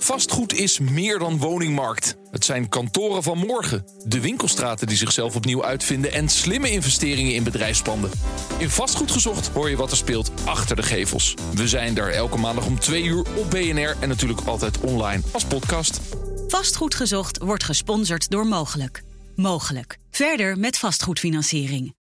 Vastgoed is meer dan woningmarkt. Het zijn kantoren van morgen, de winkelstraten die zichzelf opnieuw uitvinden en slimme investeringen in bedrijfspanden. In Vastgoed Gezocht hoor je wat er speelt achter de gevels. We zijn er elke maandag om 2 uur op BNR en natuurlijk altijd online als podcast. Vastgoed Gezocht wordt gesponsord door Mogelijk. Mogelijk. Verder met vastgoedfinanciering.